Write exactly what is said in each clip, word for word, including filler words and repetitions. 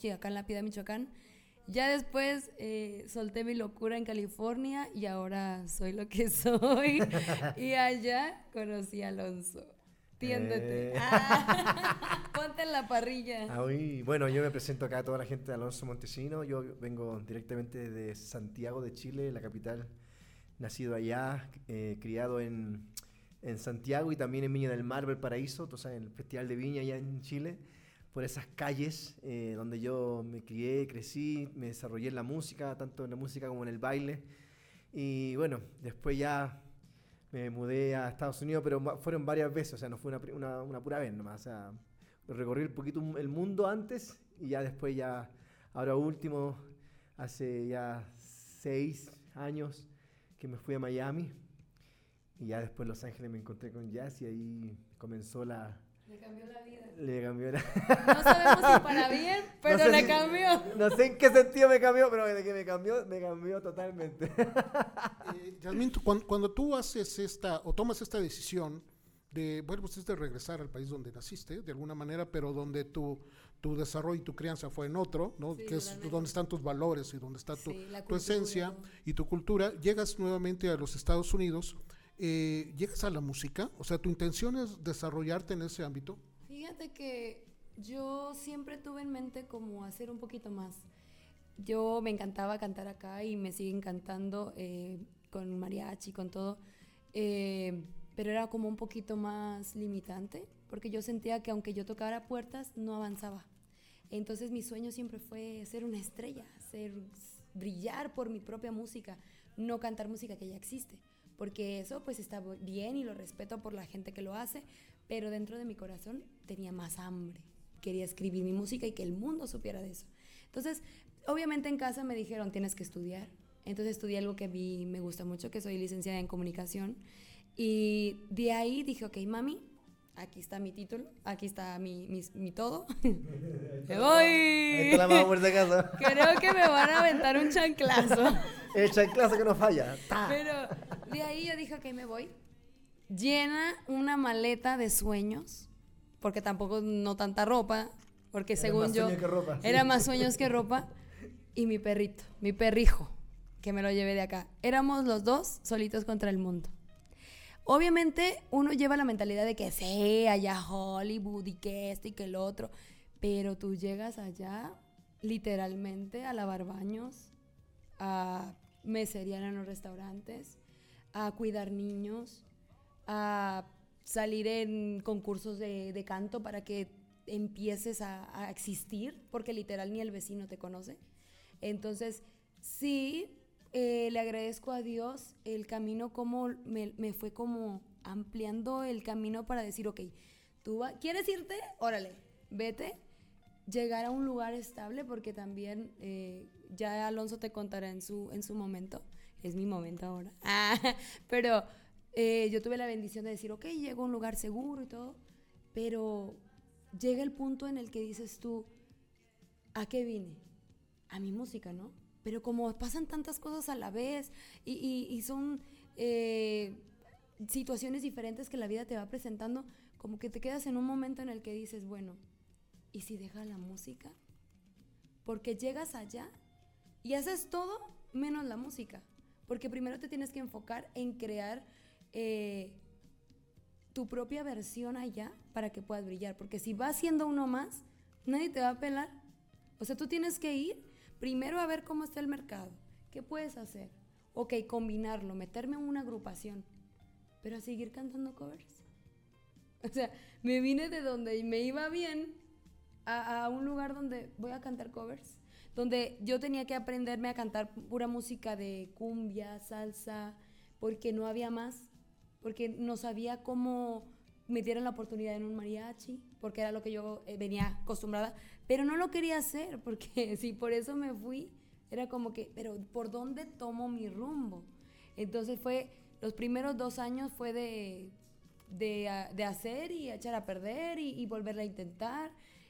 Whisky acá en La Piedad, Michoacán. Ya después eh, solté mi locura en California y ahora soy lo que soy. Y allá conocí a Alonso. Tiéndete. Eh. Ah, ponte en la parrilla. Ah, uy, bueno, yo me presento acá a toda la gente de Alonso Montesino. Yo vengo directamente de Santiago de Chile, la capital. Nacido allá, eh, criado en, en Santiago y también en Viña del Mar, Valparaíso, o sea, en el Festival de Viña allá en Chile. Por esas calles eh, donde yo me crié, crecí, me desarrollé en la música, tanto en la música como en el baile. Y bueno, después ya me mudé a Estados Unidos, pero ma- fueron varias veces, o sea, no fue una, pri- una, una pura vez nomás. O sea, recorrí un poquito el mundo antes y ya después ya, ahora último, hace ya seis años que me fui a Miami y ya después en Los Ángeles me encontré con Jazz y ahí comenzó la... Le cambió la vida. Le cambió la... No sabemos si para bien, pero No sé le si- cambió. No sé en qué sentido me cambió, pero de que me cambió, me cambió totalmente. Eh, Yasmín, tú- cuando, cuando tú haces esta, o tomas esta decisión de, bueno, pues es de regresar al país donde naciste, de alguna manera, pero donde tu, tu desarrollo y tu crianza fue en otro, ¿no? Sí, Que es totalmente. donde están tus valores y donde está tu, Sí, la tu cultura, esencia ¿no? y tu cultura, llegas nuevamente a los Estados Unidos, eh, llegas a la música, o sea, tu intención es desarrollarte en ese ámbito. Fíjate que yo siempre tuve en mente como hacer un poquito más. Yo me encantaba cantar acá y me sigue encantando eh, con mariachi, con todo, eh, pero era como un poquito más limitante, porque yo sentía que aunque yo tocara puertas, no avanzaba. Entonces mi sueño siempre fue ser una estrella, ser, brillar por mi propia música, no cantar música que ya existe, porque eso pues está bien y lo respeto por la gente que lo hace, pero dentro de mi corazón tenía más hambre. Quería escribir mi música y que el mundo supiera de eso. Entonces, obviamente en casa me dijeron, tienes que estudiar. Entonces estudié algo que a mí me gusta mucho, que soy licenciada en comunicación. Y de ahí dije, ok, mami, aquí está mi título, aquí está mi, mi, mi todo. ¡Me voy! Ahí está la mamá por si acaso. Creo que me van a aventar un chanclazo. El chanclazo que no falla. ¡Ta! Pero de ahí yo dije, ok, me voy. Llena una maleta de sueños, porque tampoco no tanta ropa, porque Era según más yo sueño que ropa, sí. era más sueños que ropa, y mi perrito, mi perrijo, que me lo llevé de acá. Éramos los dos solitos contra el mundo. Obviamente uno lleva la mentalidad de que sí, allá Hollywood y que esto y que el otro, pero tú llegas allá literalmente a lavar baños, a meserear en los restaurantes, a cuidar niños, a salir en concursos de, de canto para que empieces a, a existir, porque literal ni el vecino te conoce. Entonces, sí, eh, le agradezco a Dios el camino, como me, me fue como ampliando el camino para decir, ok, tú va, ¿quieres irte? Órale, vete. Llegar a un lugar estable, porque también eh, ya Alonso te contará en su, en su momento, es mi momento ahora, ah, pero eh, yo tuve la bendición de decir, ok, llego a un lugar seguro y todo, pero llega el punto en el que dices tú, ¿a qué vine? A mi música, ¿no? Pero como pasan tantas cosas a la vez y, y, y son eh, situaciones diferentes que la vida te va presentando, como que te quedas en un momento en el que dices, bueno, ¿y si dejas la música? Porque llegas allá y haces todo menos la música. Porque primero te tienes que enfocar en crear eh, tu propia versión allá para que puedas brillar. Porque si vas siendo uno más, nadie te va a pelar. O sea, tú tienes que ir primero a ver cómo está el mercado. ¿Qué puedes hacer? Ok, combinarlo, meterme en una agrupación, pero a seguir cantando covers. O sea, me vine de donde me iba bien a, a un lugar donde voy a cantar covers, donde yo tenía que aprenderme a cantar pura música de cumbia, salsa, porque no había más, porque no sabía cómo me dieran la oportunidad en un mariachi, porque era lo que yo eh, venía acostumbrada, pero no lo quería hacer, porque sí, por eso me fui, era como que, pero ¿por dónde tomo mi rumbo? Entonces fue, los primeros dos años fue de, de, de hacer y echar a perder y, y volverla a intentar,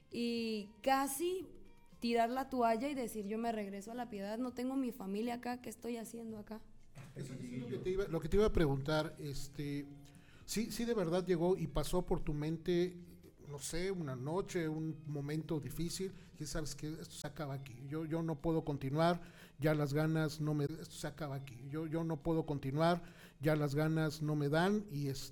y casi tirar la toalla y decir, yo me regreso a La Piedad, no tengo mi familia acá, ¿qué estoy haciendo acá? Eso, eso es lo que te iba, lo que te iba a preguntar, este, sí, sí de verdad llegó y pasó por tu mente no sé, una noche, un momento difícil, y sabes que esto se acaba aquí, yo, yo no puedo continuar, ya las ganas no me, esto se acaba aquí, yo, yo no puedo continuar, ya las ganas no me dan, y, es,